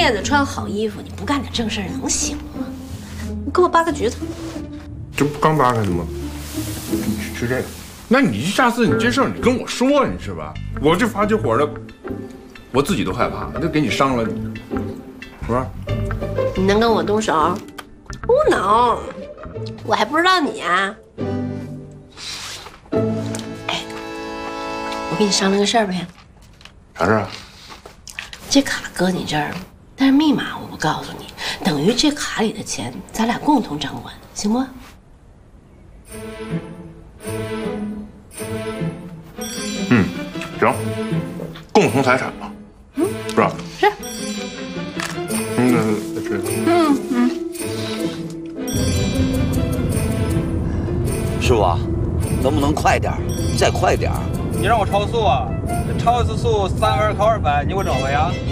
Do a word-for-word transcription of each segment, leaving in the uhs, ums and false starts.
面子穿好衣服，你不干点正事儿能行吗？你给我扒个橘子。 这不刚扒开的吗？你吃这个。那你下次你这事儿你跟我说，你是吧？我这发起火了，我自己都害怕，就给你伤了你，是吧？ 你能跟我动手？不能，我还不知道你啊。哎，我跟你商量个事儿呗。 啥事儿啊？ 这卡搁你这儿，但是密码我不告诉你，等于这卡里的钱咱俩共同掌管，行不？ 嗯，行，共同财产嘛，嗯，是吧？ 是。 嗯，是。 嗯嗯。 师傅，能不能快点？再快点！ 你让我超速啊？超一次速三二考二百，你给我整回啊？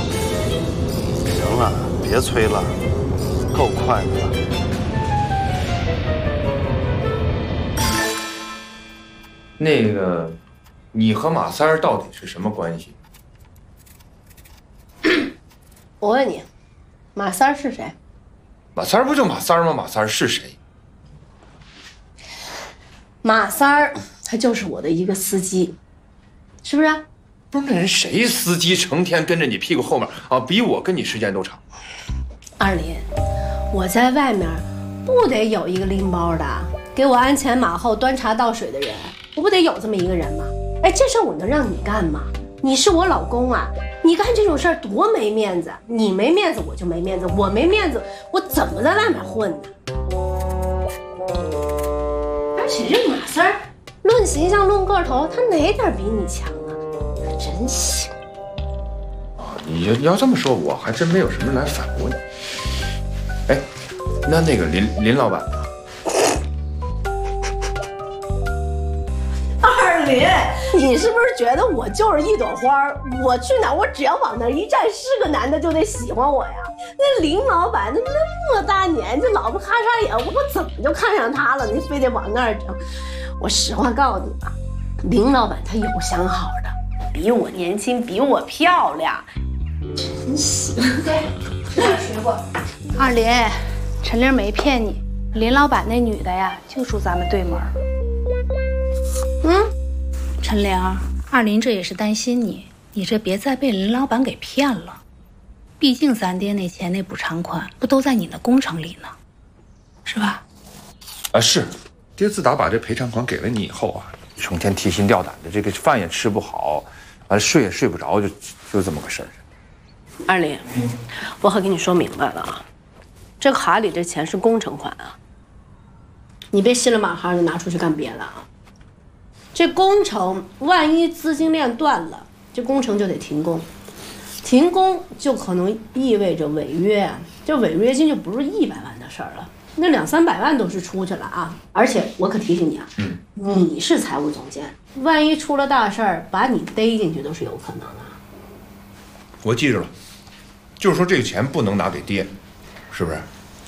行了，别催了，够快的了。 那个，你和马三儿到底是什么关系？ 我问你，马三儿是谁？ 马三儿不就马三儿吗？马三儿是谁？ 马三儿他就是我的一个司机，是不是？ 不是那人谁司机成天跟着你屁股后面啊？比我跟你时间都长。 二林，我在外面不得有一个拎包的，给我鞍前马后端茶倒水的人，我不得有这么一个人吗？哎，这事儿我能让你干吗？你是我老公啊，你干这种事儿多没面子！你没面子我就没面子，我没面子我怎么在外面混呢？而且这马三儿，论形象论个头，他哪点比你强啊？他真行。 啊，你要要这么说，我还真没有什么来反驳你。哎，那那个林林老板呢？ 二林，你是不是觉得我就是一朵花？我去哪，我只要往那一站，是个男的就得喜欢我呀？那林老板那那么大年纪，老不咔嚓眼，我怎么就看上他了？你非得往那儿整？我实话告诉你吧，林老板他有相好的，比我年轻，比我漂亮，真行。对，吃点水果。 二林，陈玲没骗你，林老板那女的呀，就住咱们对门。 嗯， 陈玲，二林这也是担心你，你这别再被林老板给骗了。毕竟咱爹那钱那补偿款不都在你的工程里呢，是吧？ 啊，是。爹自打把这赔偿款给了你以后啊，成天提心吊胆的，这个饭也吃不好，完了睡也睡不着，就就这么个事儿。 二林，我可跟你说明白了啊，这卡里这钱是工程款啊，你别信了马哈就拿出去干别的啊。这工程万一资金链断了，这工程就得停工，停工就可能意味着违约啊，这违约金就不是一百万的事儿了。那两三百万都是出去了啊！而且我可提醒你啊，嗯，你是财务总监，万一出了大事儿，把你逮进去都是有可能的。 我记住了，就是说这个钱不能拿给爹，是不是？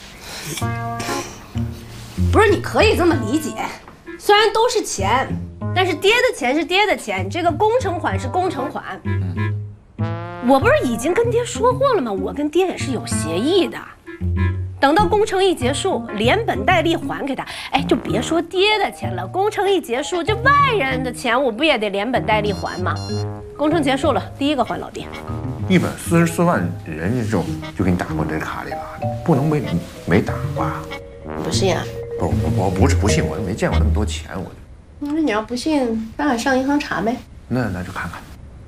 不是，你可以这么理解，虽然都是钱，但是爹的钱是爹的钱，这个工程款是工程款。嗯，我不是已经跟爹说过了吗？我跟爹也是有协议的。等到工程一结束，连本带利还给他。哎，就别说爹的钱了，工程一结束，这外人的钱我不也得连本带利还吗？工程结束了，第一个还老爹。 一百四十四万，人家就就给你打过这卡里了，不能没没打吧？ 不信啊？ 不，我我不是不信，我没见过那么多钱，我。 那你要不信，咱俩上银行查呗。 那那就看看。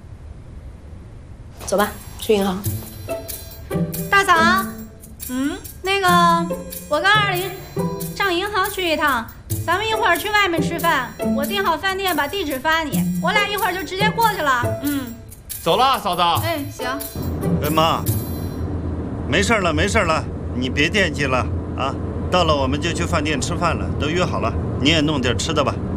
走吧，去银行。 大嫂。嗯，那个，我跟二林上银行去一趟，咱们一会儿去外面吃饭，我订好饭店，把地址发你，我俩一会儿就直接过去了。嗯， 走了，嫂子。 哎，行。 哎妈，没事了，没事了，你别惦记了啊。到了我们就去饭店吃饭了，都约好了，你也弄点吃的吧。